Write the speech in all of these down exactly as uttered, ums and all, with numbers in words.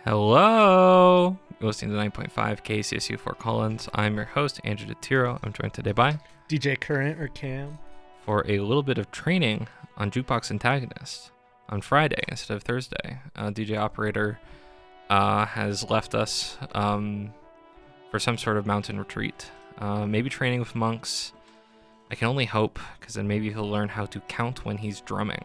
Hello! You're listening to nine point five K C S U Fort Collins. I'm your host, Andrew DeTiro. I'm joined today by D J Current or Cam for a little bit of training on Jukebox Antagonist on Friday instead of Thursday. Uh, D J Operator uh, has left us um, for some sort of mountain retreat. Uh, maybe training with monks. I can only hope, because then maybe he'll learn how to count when he's drumming.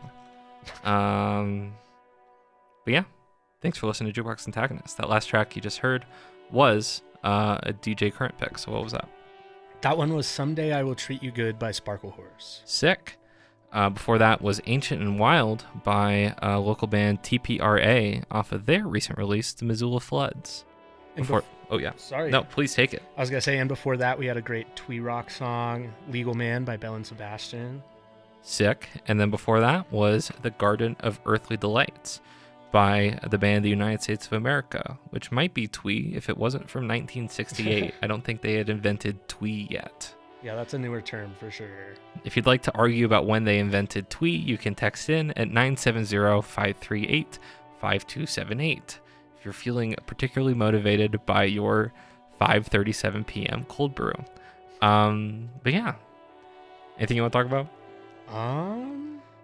Um, but yeah. Thanks for listening to Jukebox Antagonist. That last track you just heard was uh, a D J Current pick. So what was that? That one was Someday I Will Treat You Good by Sparkle Horse. Sick. Uh, before that was Ancient and Wild by uh, local band T P R A off of their recent release, The Missoula Floods. Before, bef- oh yeah. Sorry. No, please take it. I was going to say, and before that, we had a great twee rock song, Legal Man by Belle and Sebastian. Sick. And then before that was The Garden of Earthly Delights by the band The United States of America, which might be twee if it wasn't from nineteen sixty-eight. I don't think they had invented twee yet. Yeah, that's a newer term for sure. If you'd like to argue about when they invented twee, you can text in at nine seven zero, five three eight, five two seven eight. If you're feeling particularly motivated by your five thirty-seven p.m. cold brew. Um, but yeah. Anything you want to talk about? Um...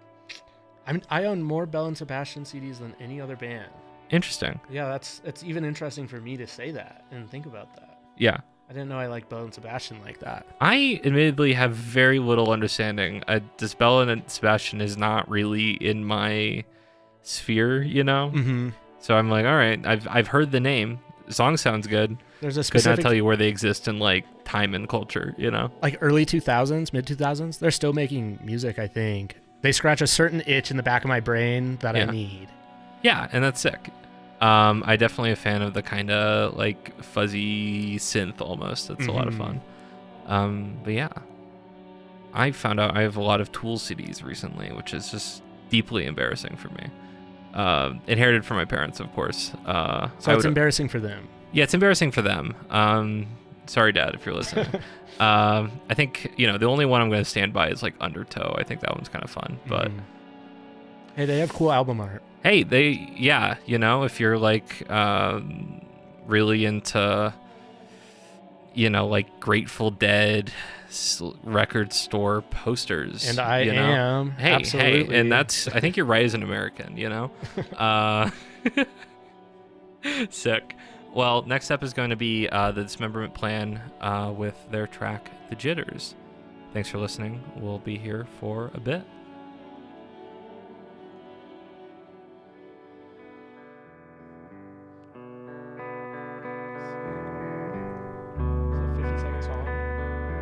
I'm, I own more Belle and Sebastian C Ds than any other band. Interesting. Yeah, that's it's even interesting for me to say that and think about that. Yeah. I didn't know I liked Belle and Sebastian like that. I admittedly have very little understanding. Uh, this Belle and Sebastian is not really in my sphere, you know? Mm-hmm. So I'm like, all right, I've I've heard the name. The song sounds good. There's a Could specific... not tell you where they exist in like time and culture, you know? Like early two thousands, mid two thousands, they're still making music, I think. They scratch a certain itch in the back of my brain that Yeah. I need. Yeah, and that's sick. Um, I definitely a fan of the kind of like fuzzy synth almost. It's Mhm. a lot of fun. Um, but yeah, I found out I have a lot of Tool C Ds recently, which is just deeply embarrassing for me. Uh, inherited from my parents, of course. Uh, So I it's would- embarrassing for them. Yeah, it's embarrassing for them. Um, sorry, Dad, if you're listening. um, I think, you know, the only one I'm going to stand by is like Undertow. I think that one's kind of fun. But Mhm. Hey, they have cool album art. hey, they, yeah, you know, if you're like um, really into, you know, like Grateful Dead s- record store posters. And I you know? am. Hey, absolutely. hey, and that's, I think you're right as an American, you know? uh, sick. Well, next up is going to be uh, the Dismemberment Plan uh, with their track, The Jitters. Thanks for listening. We'll be here for a bit.